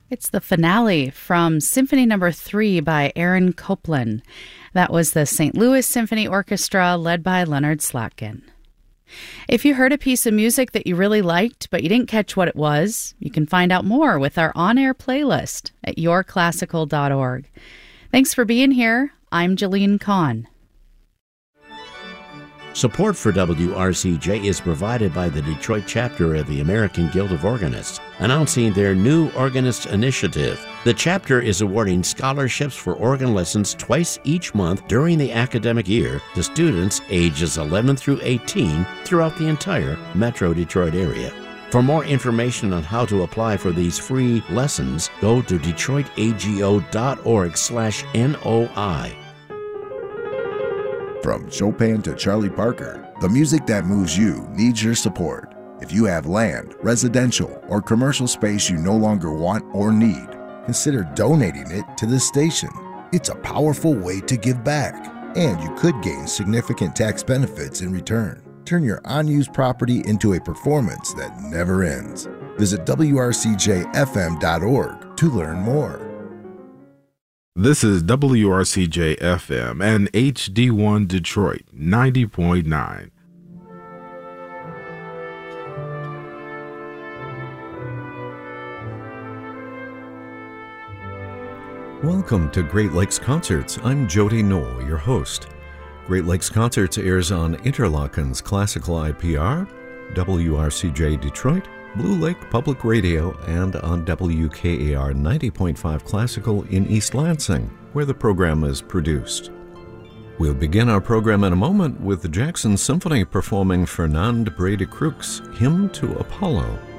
It's the finale from Symphony No. 3 by Aaron Copland. That was the St. Louis Symphony Orchestra led by Leonard Slatkin. If you heard a piece of music that you really liked but you didn't catch what it was, you can find out more with our on-air playlist at yourclassical.org. Thanks for being here. I'm Jolene Kahn. Support for WRCJ is provided by the Detroit chapter of the American Guild of Organists, announcing their new Organist Initiative. The chapter is awarding scholarships for organ lessons twice each month during the academic year to students ages 11 through 18 throughout the entire Metro Detroit area. For more information on how to apply for these free lessons, go to detroitago.org/NOI. From Chopin to Charlie Parker, the music that moves you needs your support. If you have land, residential, or commercial space you no longer want or need, consider donating it to this station. It's a powerful way to give back, and you could gain significant tax benefits in return. Turn your unused property into a performance that never ends. Visit WRCJFM.org to learn more. This is WRCJ-FM and HD1 Detroit 90.9. Welcome to Great Lakes Concerts. I'm Jody Knoll, your host. Great Lakes Concerts airs on Interlocken's Classical IPR, WRCJ Detroit, Blue Lake Public Radio, and on WKAR 90.5 Classical in East Lansing, where the program is produced. We'll begin our program in a moment with the Jackson Symphony performing Fernand Breda-Crook's Hymn to Apollo.